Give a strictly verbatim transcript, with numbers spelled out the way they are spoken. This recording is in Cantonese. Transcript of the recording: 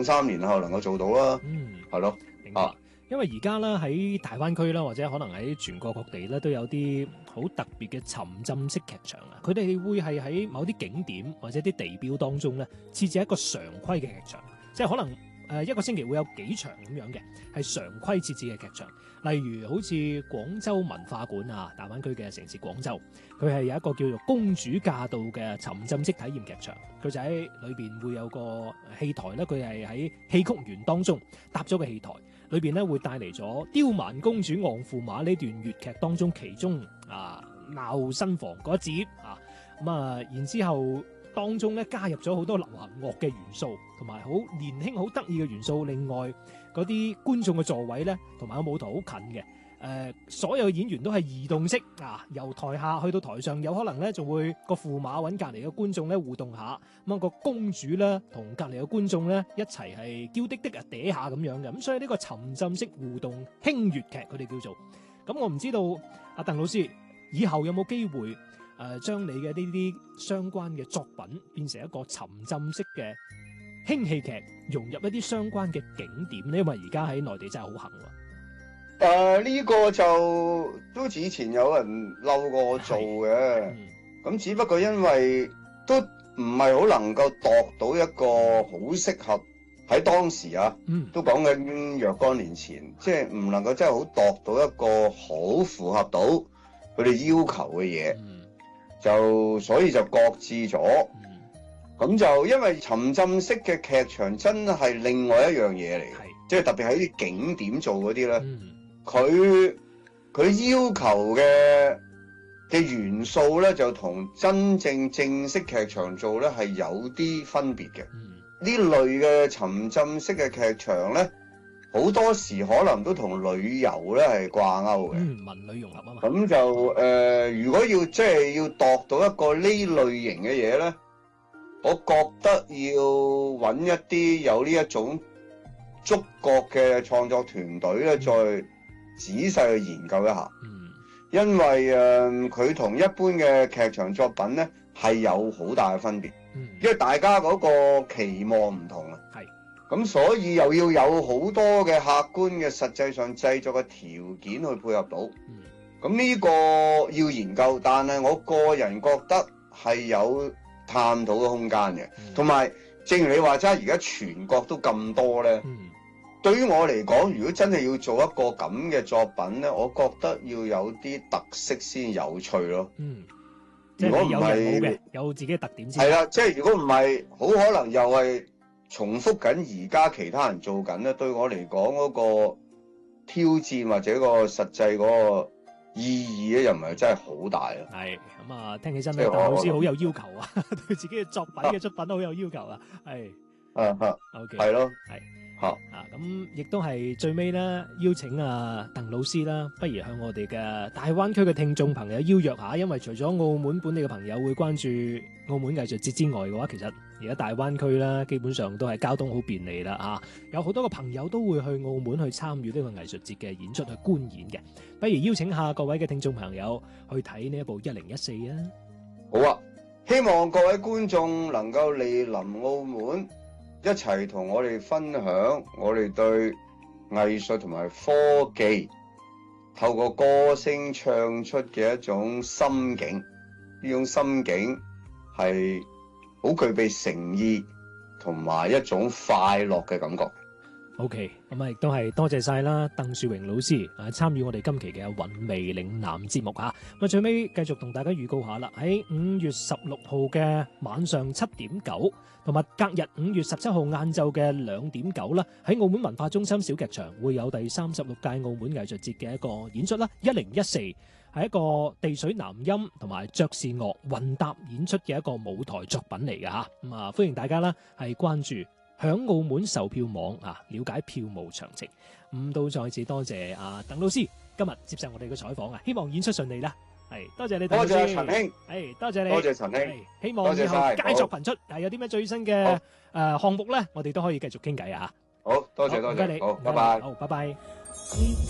兩三年後能夠做到啦。 嗯， 係咯， 明白。 啊因為而家咧喺大灣區啦，或者可能喺全國各地咧，都有啲好特別嘅沉浸式劇場啊。佢哋會係喺某啲景點或者啲地標當中咧，設置一個常規嘅劇場，即係可能誒、呃、一個星期會有幾場咁樣嘅，係常規設置嘅劇場。例如好似廣州文化館啊，大灣區嘅城市廣州，佢係有一個叫做公主駕到嘅沉浸式體驗劇場。佢就喺裏邊會有個戲台咧，佢係喺戲曲園當中搭咗個戲台。裏邊咧會帶嚟咗《刁蠻公主昂駙馬》呢段粵劇當中其中啊鬧新房嗰一節啊，咁啊然之後當中咧加入咗好多流行樂嘅元素，同埋好年輕好得意嘅元素。另外嗰啲觀眾嘅座位咧，同埋個舞台好近嘅。誒、呃，所有嘅演員都係移動式啊，由台下去到台上，有可能咧就會個駙馬揾隔離嘅觀眾咧互動下，咁、那、啊個公主咧同隔離嘅觀眾咧一齊係嬌滴滴啊嗲下咁樣嘅，咁所以呢個沉浸式互動輕粵劇佢哋叫做。咁我唔知道阿鄧老師以後有冇機會誒、呃、將你嘅呢啲相關嘅作品變成一個沉浸式嘅輕戲劇，融入一啲相關嘅景點呢？因為而家喺內地真係好行喎。 誒、呃、呢、這個就都以前有人嬲過我做嘅，咁、嗯、只不過因為都唔係好能夠度到一個好適合喺當時啊，嗯、都講緊若干年前，即係唔能夠真係好度到一個好符合到佢哋要求嘅嘢，嗯、就所以就擱置咗。咁、嗯、就因為沉浸式嘅劇場真係另外一樣嘢嚟，即係特別喺啲景點做嗰啲咧。嗯佢佢要求嘅嘅元素咧，就同真正正式劇場做咧係有啲分別嘅。呢、嗯、類嘅沉浸式嘅劇場咧，好多時可能都同旅遊咧係掛鈎嘅。 嗯，文旅融合啊嘛。 咁就誒、呃，如果要即係、就是、要度到一個呢類型嘅嘢咧，我覺得要揾一啲有呢一種觸覺嘅創作團隊咧，再、嗯仔細去研究一下，嗯、因為誒佢同一般嘅劇場作品咧係有好大嘅分別，嗯、因為大家嗰個期望唔同啊，係咁所以又要有好多嘅客觀嘅實際上製作嘅條件去配合到，咁呢、嗯、個要研究，但係我個人覺得係有探討嘅空間嘅，同埋、嗯、正如你話齋，而家全國都咁多咧。嗯對於我嚟講，如果真係要做一個咁嘅作品咧，我覺得要有啲特色先有趣咯。嗯，如果唔係有自己嘅特點先。 係啦，即係如果唔係，好可能又係重複緊而家其他人做緊咧。對我嚟講，嗰個挑戰或者個實際嗰個意義咧，又唔係真係好大啊。 係咁啊，聽起身咧，鄧老師好有要求啊，對自己嘅作品嘅出品都好有要求啊。係啊啊，OK，係咯， 係。啊，咁亦都係最尾咧，邀請啊鄧老師啦，不如向我哋嘅大灣區嘅聽眾朋友邀約下，因為除咗澳門本地嘅朋友會關注澳門藝術節之外嘅話，其實而家大灣區啦，基本上都係交通好便利啦，啊，有好多個朋友都會去澳門去參與呢個藝術節嘅演出去觀演嘅，不如邀請下各位嘅聽眾朋友去睇呢一部一零一四啊！ 好啊，希望各位觀眾能夠蒞臨澳門。一齊同我哋分享我哋對藝術同埋科技透過歌聲唱出嘅一種心境，呢種心境係好具備誠意同埋一種快樂嘅感覺。 OK， 咁啊，亦都係多謝晒啦，鄧樹榮老師啊，參與我哋今期嘅韻味嶺南節目嚇。咁啊，最尾繼續同大家預告下啦，喺五月十六號嘅晚上七點九，同埋隔日五月十七號晏晝嘅兩點九啦，喺澳門文化中心小劇場會有第三十六屆澳門藝術節嘅一個演出啦，一零一四係一個地水南音同埋爵士樂混搭演出嘅一個舞台作品嚟嘅嚇。咁啊，歡迎大家啦係關注響澳門售票網啊，了解票務詳情。咁都再次多謝啊鄧老師今日接受我哋嘅採訪啊，希望演出順利啦。係多謝你鄧老師， 多謝陳兄， 係多謝你， 多謝陳兄， 希望以後佳作頻出，係有啲咩最新嘅誒項目咧，我哋都可以繼續傾偈啊。 好多謝多謝， 你好，拜拜， 好，拜拜。